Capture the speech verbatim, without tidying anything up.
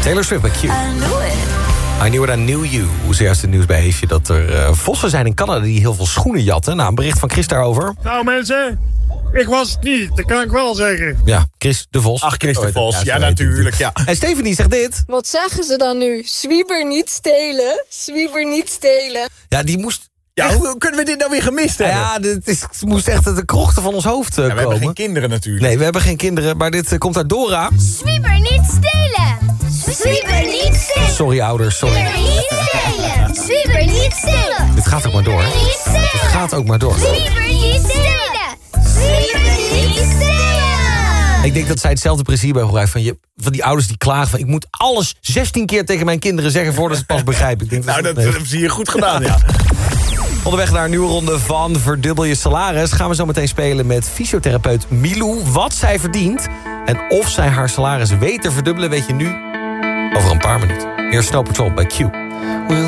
Taylor Swift bij Q. I knew it. I knew it, I knew you. Hoe zojuist het nieuws bij heeft je dat er uh, vossen zijn in Canada die heel veel schoenen jatten. Nou, een bericht van Chris daarover. Nou mensen, ik was het niet, dat kan ik wel zeggen. Ja, Chris de Vos. Ach, Chris de Vos, ja, ja, zo natuurlijk, ja. En Stephanie zegt dit. Wat zeggen ze dan nu? Zwieber niet stelen. Zwieber niet stelen. Ja, die moest... Ja, hoe kunnen we dit nou weer gemist hebben? Ja, dit is, het moest echt uit de krochten van ons hoofd uh, Ja, we komen. hebben geen kinderen natuurlijk. Nee, we hebben geen kinderen, maar dit uh, komt uit Dora. Zwieber niet stelen. Zwieber niet stelen. Sorry ouders, sorry. Zwieber niet stelen. Zwieber niet stelen. Dit gaat ook maar door. Niet stelen. Het gaat ook maar door. Zwieber niet stelen. Zwieber niet stelen. Ik denk dat zij hetzelfde principe hebben gebruikt van, je, van die ouders die klagen van... ik moet alles zestien keer tegen mijn kinderen zeggen voordat ze het pas begrijpen. Ik denk Nou, dat nee. hebben ze hier goed gedaan, ja. Onderweg naar een nieuwe ronde van Verdubbel je salaris... gaan we zo meteen spelen met fysiotherapeut Milou. Wat zij verdient en of zij haar salaris weet te verdubbelen... weet je nu over een paar minuten. Eerst Snow Patrol bij Q.